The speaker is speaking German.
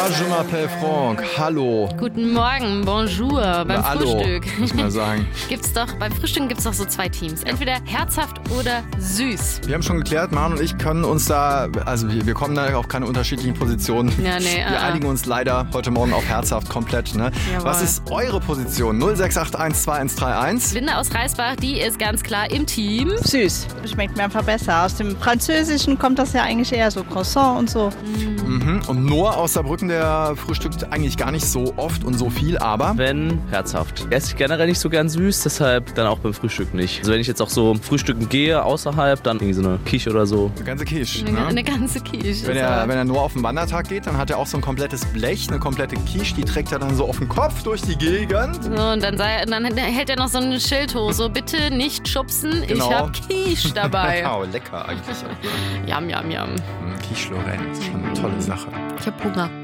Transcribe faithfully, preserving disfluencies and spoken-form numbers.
Ja, je m'appelle Franck. Hallo. Guten Morgen, bonjour beim Hallo, Frühstück. muss man sagen. Gibt's doch, beim Frühstück gibt es doch so zwei Teams. Entweder herzhaft oder süß. Wir haben schon geklärt, Maren und ich können uns da, also wir, wir kommen da auf keine unterschiedlichen Positionen. Ja, nee, wir uh, einigen uns leider heute Morgen auf herzhaft komplett. Ne? Was ist eure Position? null sechs acht eins zwei eins drei eins. Linda aus Reisbach, die ist ganz klar im Team. Süß. Schmeckt mir einfach besser. Aus dem Französischen kommt das ja eigentlich eher so Croissant und so. Mhm. Und Noah aus Saarbrücken, der frühstückt eigentlich gar nicht so oft und so viel, aber... Wenn, herzhaft. Esse ich generell nicht so gern süß, deshalb dann auch beim Frühstück nicht. Also wenn ich jetzt auch so frühstücken gehe, außerhalb, dann irgendwie so eine Quiche oder so. Eine ganze Quiche, Eine, ne? eine ganze Quiche. Wenn er, wenn er nur auf den Wandertag geht, dann hat er auch so ein komplettes Blech, eine komplette Quiche, die trägt er dann so auf den Kopf durch die Gegend. So, und dann, sei, dann hält er noch so ein Schild hoch, so bitte nicht schubsen, Genau. ich hab Quiche dabei. Wow, lecker eigentlich. Yum, yum, yum. Quiche Lorraine ist schon eine tolle Sache. Ich hab Hunger.